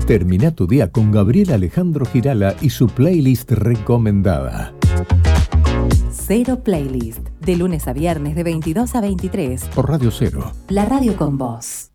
Termina tu día con Gabriel Alejandro Girala y su playlist recomendada. Cero Playlist, de lunes a viernes de 22 a 23. Por Radio Cero. La radio con vos.